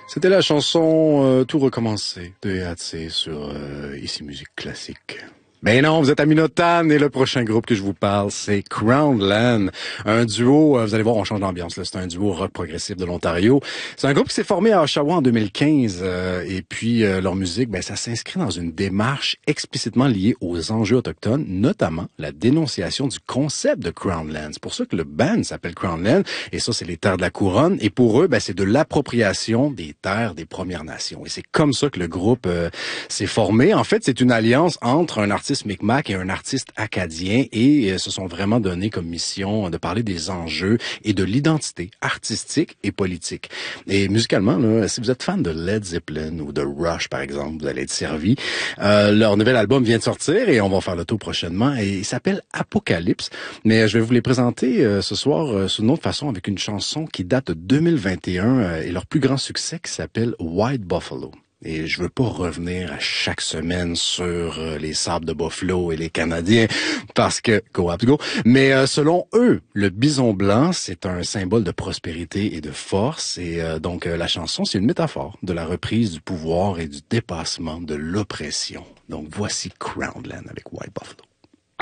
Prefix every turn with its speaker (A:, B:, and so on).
A: C'était la chanson Tout recommencer de EATC sur Ici Musique Classique. Ben non, vous êtes à Minotagne et le prochain groupe que je vous parle, c'est Crownland. Un duo, vous allez voir, on change d'ambiance, là. C'est un duo rock progressif de l'Ontario. C'est un groupe qui s'est formé à Oshawa en 2015 et puis leur musique, ben ça s'inscrit dans une démarche explicitement liée aux enjeux autochtones, notamment la dénonciation du concept de Crownland. C'est pour ça que le band s'appelle Crownland et ça, c'est les terres de la couronne. Et pour eux, ben c'est de l'appropriation des terres des Premières Nations. Et c'est comme ça que le groupe s'est formé. En fait, c'est une alliance entre un artiste Micmac et un artiste acadien et se sont vraiment donné comme mission de parler des enjeux et de l'identité artistique et politique. Et musicalement, là, si vous êtes fan de Led Zeppelin ou de Rush, par exemple, vous allez être servi. Leur nouvel album vient de sortir et on va faire le tour prochainement et il s'appelle Apocalypse. Mais je vais vous les présenter ce soir sous une autre façon avec une chanson qui date de 2021 et leur plus grand succès qui s'appelle White Buffalo. Et je veux pas revenir à chaque semaine sur les sables de Buffalo et les Canadiens parce que go Habs go. Mais selon eux, le bison blanc, c'est un symbole de prospérité et de force. Et donc la chanson, c'est une métaphore de la reprise du pouvoir et du dépassement de l'oppression. Donc voici Crownland avec White Buffalo.